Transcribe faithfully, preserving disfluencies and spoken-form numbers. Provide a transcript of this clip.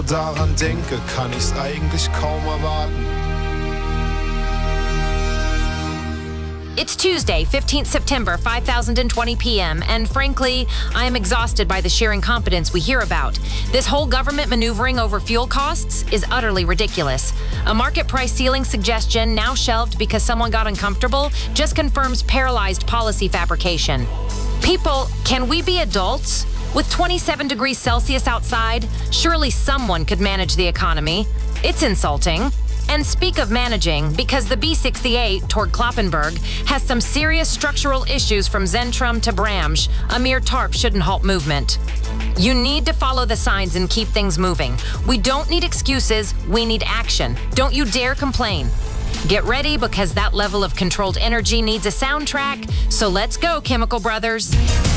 Daran denke, kann ich's eigentlich kaum erwarten. It's Tuesday, fifteenth September, five thousand twenty p.m., and frankly, I am exhausted by the sheer incompetence we hear about. This whole government maneuvering over fuel costs is utterly ridiculous. A market price ceiling suggestion, now shelved because someone got uncomfortable, just confirms paralyzed policy fabrication. People, can we be adults? With twenty-seven degrees Celsius outside, surely someone could manage the economy. It's insulting. And speak of managing, because the B sixty-eight, Tord Kloppenberg, has some serious structural issues from Zentrum to Bramsch. A mere tarp shouldn't halt movement. You need to follow the signs and keep things moving. We don't need excuses, we need action. Don't you dare complain. Get ready, because that level of controlled energy needs a soundtrack, so let's go, Chemical Brothers.